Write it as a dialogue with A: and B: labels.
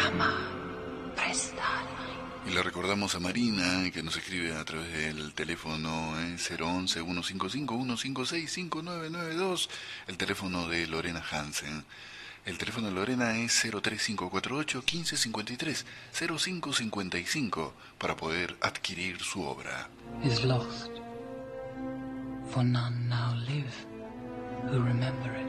A: Y le recordamos a Marina, que nos escribe a través del teléfono 011-155-156-5992, el teléfono de Lorena Hansen. El teléfono de Lorena es 03548 1553 0555 para poder adquirir su obra.
B: Is lost, for none now live who remember it.